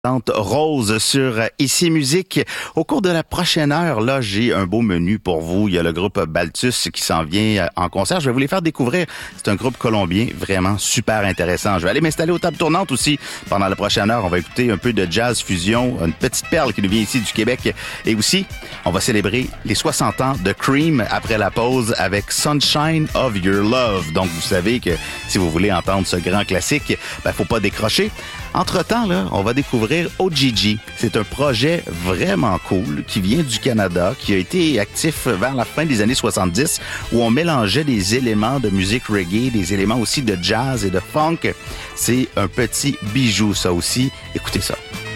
Rose sur Ici Musique. Au cours de la prochaine heure, là, j'ai un beau menu pour vous. Il y a le groupe Balthus qui s'en vient en concert. Je vais vous les faire découvrir. C'est un groupe colombien vraiment super intéressant. Je vais aller m'installer aux tables tournantes aussi. Pendant la prochaine heure, on va écouter un peu de jazz fusion, une petite perle qui nous vient ici du Québec. Et aussi, on va célébrer les 60 ans de Cream après la pause avec Sunshine of Your Love. Donc, vous savez que si vous voulez entendre ce grand classique, faut pas décrocher. Entre-temps, là, on va découvrir OGG. C'est un projet vraiment cool qui vient du Canada, qui a été actif vers la fin des années 70, où on mélangeait des éléments de musique reggae, des éléments aussi de jazz et de funk. C'est un petit bijou, ça aussi. Écoutez ça.